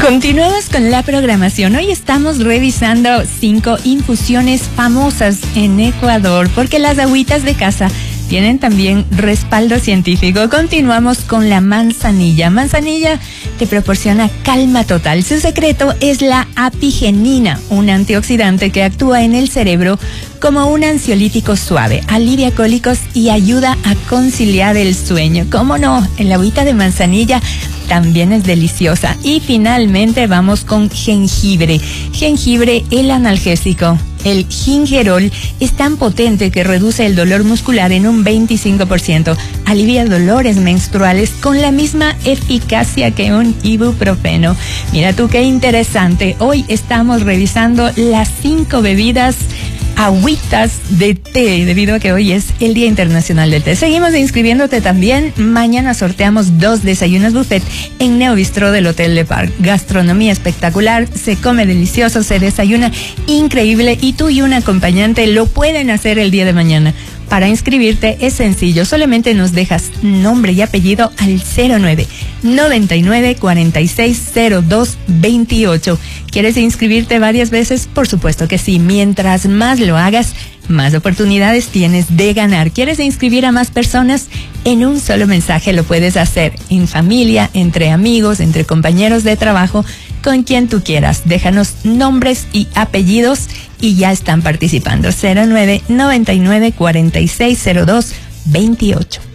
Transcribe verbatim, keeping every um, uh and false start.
Continuamos con la programación. Hoy estamos revisando cinco infusiones famosas en Ecuador, porque las agüitas de casa tienen también respaldo científico. Continuamos con la manzanilla. Manzanilla te proporciona calma total. Su secreto es la apigenina, un antioxidante que actúa en el cerebro como un ansiolítico suave, alivia cólicos y ayuda a conciliar el sueño. ¿Cómo no? El agüita de manzanilla también es deliciosa. Y finalmente vamos con jengibre. Jengibre, el analgésico. El gingerol es tan potente que reduce el dolor muscular en un veinticinco por ciento. Alivia dolores menstruales con la misma eficacia que un ibuprofeno. Mira tú qué interesante. Hoy estamos revisando las cinco bebidas agüitas de té, debido a que hoy es el Día Internacional del Té. Seguimos inscribiéndote también. Mañana sorteamos dos desayunos buffet en Neobistro del Hotel Le Parc. Gastronomía espectacular, se come delicioso, se desayuna increíble y tú y un acompañante lo pueden hacer el día de mañana. Para inscribirte es sencillo, solamente nos dejas nombre y apellido al cero nueve, noventa y nueve, cuarenta y seis, cero dos, veintiocho. ¿Quieres inscribirte varias veces? Por supuesto que sí. Mientras más lo hagas, más oportunidades tienes de ganar. ¿Quieres inscribir a más personas? En un solo mensaje lo puedes hacer, en familia, entre amigos, entre compañeros de trabajo, con quien tú quieras. Déjanos nombres y apellidos y ya están participando. cero nueve, noventa y nueve, cuarenta y seis, cero dos, veintiocho.